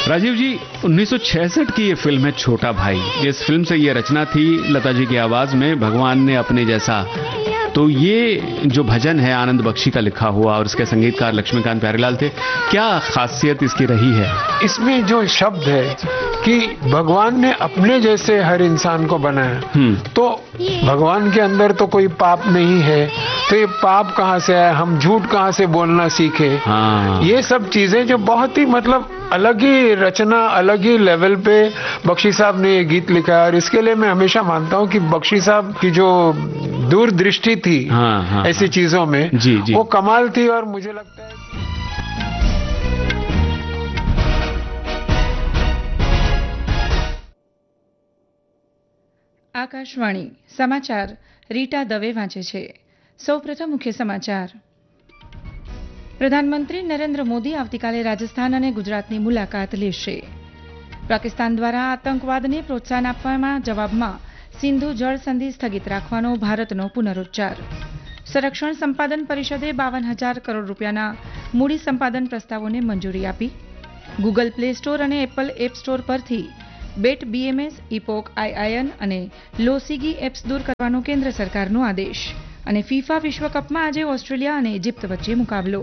राजीव जी, 1966 की ये फिल्म है छोटा भाई। इस फिल्म से ये रचना थी लता जी की आवाज में, भगवान ने अपने जैसा। तो ये जो भजन है आनंद बख्शी का लिखा हुआ और उसके संगीतकार लक्ष्मीकांत प्यारेलाल थे, क्या खासियत इसकी रही है? इसमें जो शब्द है कि भगवान ने अपने जैसे हर इंसान को बनाया, तो भगवान के अंदर तो कोई पाप नहीं है, तो ये पाप कहाँ से आया, हम झूठ कहाँ से बोलना सीखे। ये सब चीजें जो बहुत ही मतलब अलग ही रचना, अलग ही लेवल पे बख्शी साहब ने ये गीत लिखा है। और इसके लिए मैं हमेशा मानता हूँ कि बख्शी साहब की जो दूरदृष्टि थी ऐसी चीजों में, वो कमाल थी। और मुझे लगता है આકાશવાણી સમાચાર રીટા દવે વાંચે છે. સૌપ્રથમ મુખ્ય સમાચાર. પ્રધાનમંત્રી નરેન્દ્ર મોદી આવતીકાલે રાજસ્થાન અને ગુજરાતની મુલાકાત લેશે. પાકિસ્તાન દ્વારા આતંકવાદને પ્રોત્સાહન આપવાના જવાબમાં સિંધુ જળ સંધિ સ્થગિત રાખવાનો ભારતનો પુનરોચ્ચાર. સંરક્ષણ સંપાદન પરિષદે 52,000 કરોડ રૂપિયાના મૂડી સંપાદન પ્રસ્તાવોને મંજૂરી આપી. ગૂગલ પ્લે સ્ટોર અને એપલ એપ સ્ટોર પરથી બેટ બીએમએસ, ઇપોક આઈઆઈએન અને લોસીગી એપ્સ દૂર કરવાનો કેન્દ્ર સરકારનો આદેશ. અને ફીફા વિશ્વકપમાં આજે ઓસ્ટ્રેલિયા અને ઇજિપ્ત વચ્ચે મુકાબલો.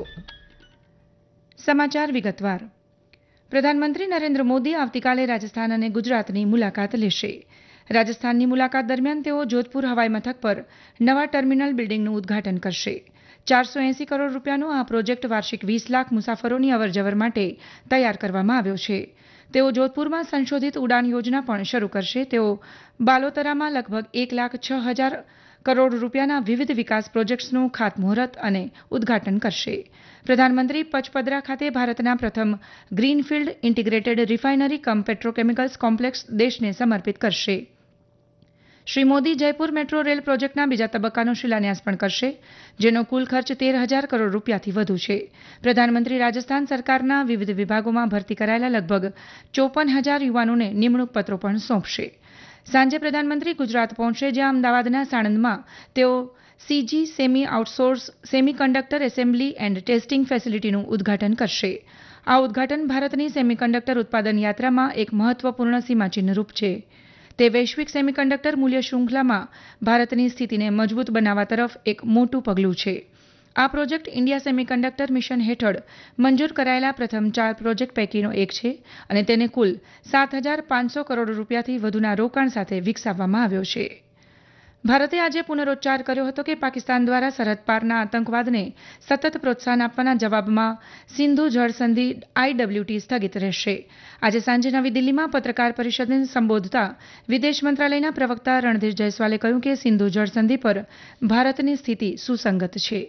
સમાચાર વિગતવાર. પ્રધાનમંત્રી નરેન્દ્ર મોદી આવતીકાલે રાજસ્થાન અને ગુજરાતની મુલાકાત લેશે. રાજસ્થાનની મુલાકાત દરમિયાન તેઓ જોધપુર હવાઈ મથક પર નવા ટર્મિનલ બિલ્ડિંગનું ઉદ્ઘાટન કરશે. 480 કરોડ રૂપિયાનો આ પ્રોજેક્ટ વાર્ષિક 20 લાખ મુસાફરોની અવરજવર માટે તૈયાર કરવામાં આવ્યો છે. તેઓ જોધપુરમાં સંશોધિત ઉડાન યોજના પણ શરૂ કરશે. તેઓ બાલોતરામાં લગભગ 1,06,000 કરોડ રૂપિયાના વિવિધ વિકાસ પ્રોજેક્ટ્સનું ખાતમુહૂર્ત અને ઉદ્ઘાટન કરશે. પ્રધાનમંત્રી પચપદરા ખાતે ભારતના પ્રથમ ગ્રીનફિલ્ડ ઇન્ટિગ્રેટેડ રિફાઇનરી કમ પેટ્રોકેમિકલ્સ કોમ્પ્લેક્સ દેશને સમર્પિત કરશે. શ્રી મોદી જયપુર મેટ્રો રેલ પ્રોજેક્ટના બીજા તબક્કાનો શિલાન્યાસ પણ કરશે, જેનો કુલ ખર્ચ 13,000 કરોડ રૂપિયાથી વધુ છે. પ્રધાનમંત્રી રાજસ્થાન સરકારના વિવિધ વિભાગોમાં ભરતી કરાયેલા લગભગ 54,000 યુવાનોને નિમણૂક પત્રો પણ સોંપશે. સાંજે પ્રધાનમંત્રી ગુજરાત પહોંચશે, જ્યાં અમદાવાદના સાણંદમાં તેઓ CG semi outsource semiconductor assembly and testing ફેસિલિટીનું ઉદ્ઘાટન કરશે. આ ઉદ્ઘાટન ભારતની સેમિકન્ડક્ટર ઉત્પાદન યાત્રામાં એક મહત્વપૂર્ણ સીમાચિહ્નરૂપ છે. તે વૈશ્વિક સેમિકન્ડક્ટર મૂલ્ય શૃંખલામાં ભારતની સ્થિતિને મજબૂત બનાવવા તરફ એક મોટું પગલું છે. આ પ્રોજેક્ટ ઇન્ડિયા સેમિકન્ડક્ટર મિશન હેઠળ મંજૂર કરાયેલા પ્રથમ 4 પ્રોજેક્ટ પૈકીનો એક છે અને તેને કુલ 7,500 કરોડ રૂપિયાથી વધુના રોકાણ સાથે વિકસાવવામાં આવ્યો છે. ભારતે આજે પુનરોચ્ચાર કર્યો હતો કે પાકિસ્તાન દ્વારા સરહદ પારના આતંકવાદને સતત પ્રોત્સાહન આપવાના જવાબમાં સિંધુ જળ સંધિ IWT સ્થગિત રહેશે. આજે સાંજે નવી દિલ્હીમાં પત્રકાર પરિષદને સંબોધતા વિદેશ મંત્રાલયના પ્રવક્તા રણધીર જયસ્વાલે કહ્યું કે સિંધુ જળ સંધિ પર ભારતની સ્થિતિ સુસંગત છે.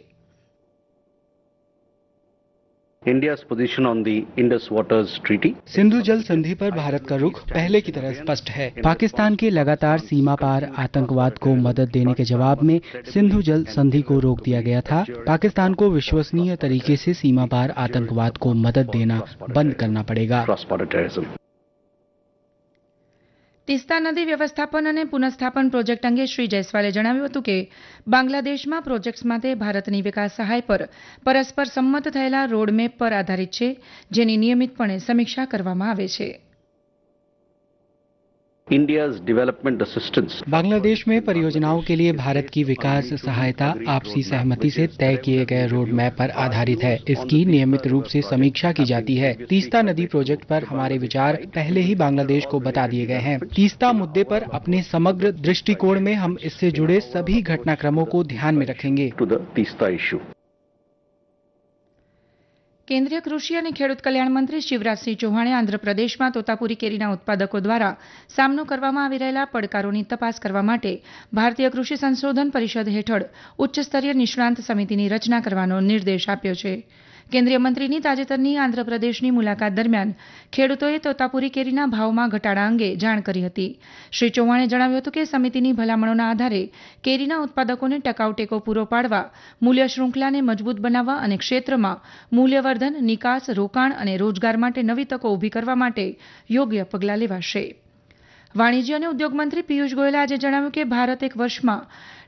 India's position on the Indus Waters Treaty. Sindhu जल संधि पर भारत का रुख पहले की तरह स्पष्ट है. पाकिस्तान के लगातार सीमा पार आतंकवाद को मदद देने के जवाब में सिंधु जल संधि को रोक दिया गया था. पाकिस्तान को विश्वसनीय तरीके से सीमा पार आतंकवाद को मदद देना बंद करना पड़ेगा. તીસ્તા નદી વ્યવસ્થાપન અને પુનઃસ્થાપન પ્રોજેક્ટ અંગે શ્રી જયસ્વાલે જણાવ્યું હતું કે બાંગ્લાદેશમાં પ્રોજેક્ટ્સ માટે ભારતની વિકાસ સહાય પર પરસ્પર સંમત થયેલા રોડમેપ પર આધારિત છે, જેની નિયમિતપણે સમીક્ષા કરવામાં આવે છે. India's development assistance. बांग्लादेश में परियोजनाओं के लिए भारत की विकास सहायता आपसी सहमति से तय किए गए रोड मैप पर आधारित है. इसकी नियमित रूप से समीक्षा की जाती है. तीस्ता नदी प्रोजेक्ट पर हमारे विचार पहले ही बांग्लादेश को बता दिए गए हैं. तीस्ता मुद्दे पर अपने समग्र दृष्टिकोण में हम इससे जुड़े सभी घटनाक्रमों को ध्यान में रखेंगे. To the Teesta issue. કેન્દ્રીય કૃષિ અને ખેડૂત કલ્યાણ મંત્રી શિવરાજસિંહ ચૌહાણે આંધ્રપ્રદેશમાં તોતાપુરી કેરીના ઉત્પાદકો દ્વારા સામનો કરવામાં આવી રહેલા પડકારોની તપાસ કરવા માટે ભારતીય કૃષિ સંશોધન પરિષદ હેઠળ ઉચ્ચસ્તરીય નિષ્ણાંત સમિતિની રચના કરવાનો નિર્દેશ આપ્યો છે. કેન્દ્રીય મંત્રીની તાજેતરની આંધ્રપ્રદેશની મુલાકાત દરમિયાન ખેડૂતોએ તોતાપુરી કેરીના ભાવમાં ઘટાડા અંગે જાણ કરી હતી. શ્રી ચૌહાણે જણાવ્યું હતું કે સમિતિની ભલામણોના આધારે કેરીના ઉત્પાદકોને ટકાઉ ટેકો પૂરો પાડવા, મૂલ્ય શૃંખલાને મજબૂત બનાવવા અને ક્ષેત્રમાં મૂલ્યવર્ધન, નિકાસ, રોકાણ અને રોજગાર માટે નવી તકો ઊભી કરવા માટે યોગ્ય પગલાં લેવાશે. વાણિજ્ય અને ઉદ્યોગ મંત્રી પિયુષ ગોયલે આજે જણાવ્યું કે ભારત એક વર્ષમાં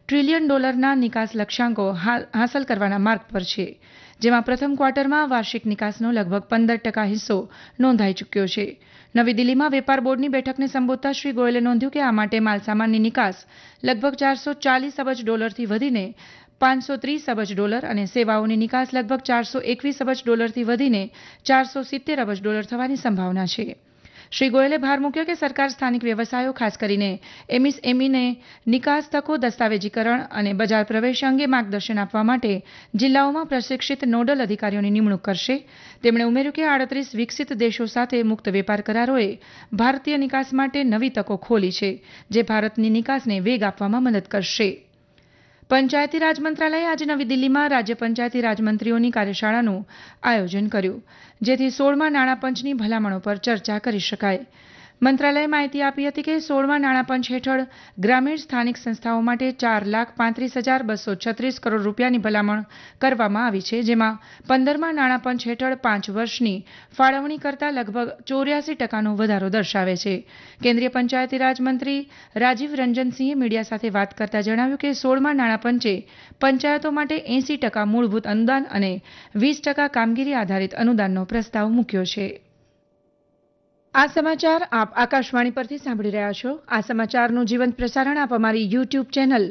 ટ્રિલિયન ડોલરના નિકાસ લક્ષ્યાંકો હાંસલ કરવાના માર્ગ પર છે, જેમાં પ્રથમ ક્વાર્ટરમાં વાર્ષિક નિકાસનો લગભગ 15% હિસ્સો નોંધાઈ ચૂક્યો છે. નવી દિલ્હીમાં વેપાર બોર્ડની બેઠકને સંબોધતા શ્રી ગોયલે નોંધ્યું કે આ માટે માલસામાનની નિકાસ લગભગ $440 અબજથી વધીને $530 અબજ અને સેવાઓની નિકાસ લગભગ $421 અબજથી વધીને $470 અબજ થવાની સંભાવના છે. શ્રી ગોયલે ભાર મૂક્યો કે સરકાર સ્થાનિક વ્યવસાયો, ખાસ કરીને એમએસએમઈને નિકાસ તકો, દસ્તાવેજીકરણ અને બજાર પ્રવેશ અંગે માર્ગદર્શન આપવા માટે જિલ્લાઓમાં પ્રશિક્ષિત નોડલ અધિકારીઓની નિમણૂક કરશે. તેમણે ઉમેર્યું કે 38 વિકસિત દેશો સાથે મુક્ત વેપાર કરારોએ ભારતીય નિકાસ માટે નવી તકો ખોલી છે, જે ભારતની નિકાસને વેગ આપવામાં મદદ કરશે. પંચાયતી રાજ મંત્રાલયે આજે નવી દિલ્હીમાં રાજ્ય પંચાયતી રાજ મંત્રીઓની કાર્યશાળાનું આયોજન કર્યું, જેથી 16મા નાણાં પંચની ભલામણો પર ચર્ચા કરી શકાય. મંત્રાલયે માહિતી આપી હતી કે 16મા નાણાં પંચ હેઠળ ગ્રામીણ સ્થાનિક સંસ્થાઓ માટે $4,35,236 કરોડ રૂપિયાની ભલામણ કરવામાં આવી છે, જેમાં 15મા નાણાં પંચ હેઠળ 5 વર્ષની ફાળવણી કરતાં લગભગ 84% વધારો દર્શાવે છે. કેન્દ્રીય પંચાયતી રાજ મંત્રી રાજીવ રંજનસિંહે મીડિયા સાથે વાત કરતા જણાવ્યું કે 16મા નાણાં પંચે પંચાયતો માટે 80% મૂળભૂત અનુદાન અને 20% કામગીરી આધારિત અનુદાનનો પ્રસ્તાવ મૂક્યો છે. આ સમાચાર આપ આકાશવાણી પરથી સાંભળી રહ્યા છો. આ સમાચારનું જીવંત પ્રસારણ આપ અમારી YouTube ચેનલ